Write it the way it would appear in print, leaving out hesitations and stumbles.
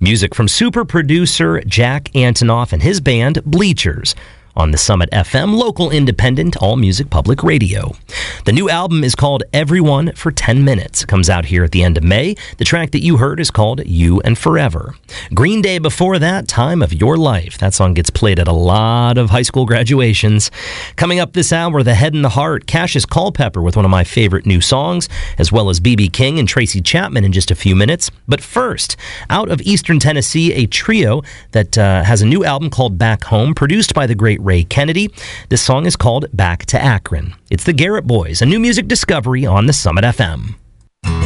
Music from super producer Jack Antonoff and his band Bleachers on the Summit FM, local independent, all-music public radio. The new album is called Everyone for 10 Minutes. It comes out here at the end of May. The track that you heard is called You and Forever. Green Day before that, Time of Your Life. That song gets played at a lot of high school graduations. Coming up this hour, The Head and the Heart, Cassius Culpepper with one of my favorite new songs, as well as B.B. King and Tracy Chapman in just a few minutes. But first, out of Eastern Tennessee, a trio that has a new album called Back Home, produced by the great Ray Kennedy. This song is called Back to Akron. It's the Garrett Boys, a new music discovery on the Summit FM.